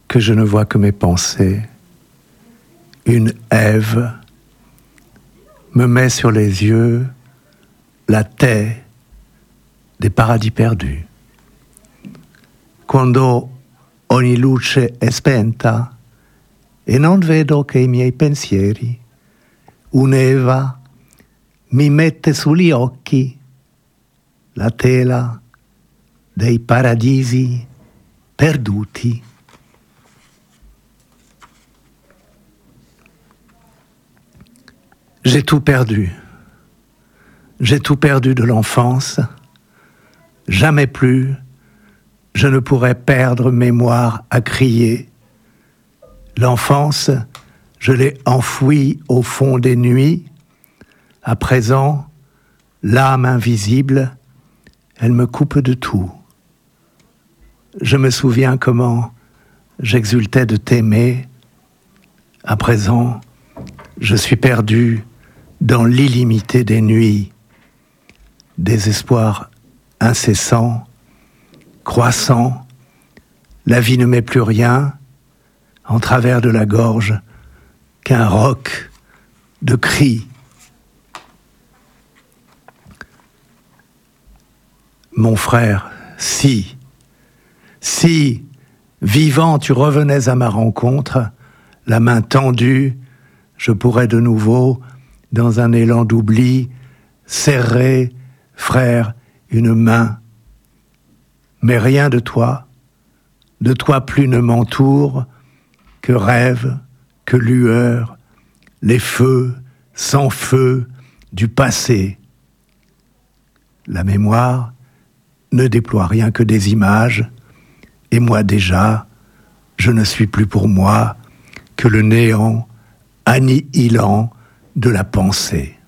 que je ne vois que mes pensées. Une Ève me met sur les yeux la taie des paradis perdus. Quando ogni luce è spenta e non vedo che i miei pensieri, un'Eva mi mette sugli occhi la tela dei paradisi perduti. J'ai tout perdu. J'ai tout perdu de l'enfance. Jamais plus je ne pourrai perdre mémoire à crier. L'enfance, je l'ai enfouie au fond des nuits. À présent, l'âme invisible, elle me coupe de tout. Je me souviens comment j'exultais de t'aimer. À présent, je suis perdu dans l'illimité des nuits. Désespoir incessant, croissant, la vie ne met plus rien en travers de la gorge qu'un roc de cris. Mon frère, si, vivant, tu revenais à ma rencontre, la main tendue, je pourrais de nouveau, dans un élan d'oubli, serrer, frère, une main. Mais rien de toi plus ne m'entoure que rêve, que lueur, les feux sans feu du passé. La mémoire ne déploie rien que des images, et moi déjà, je ne suis plus pour moi que le néant annihilant de la pensée.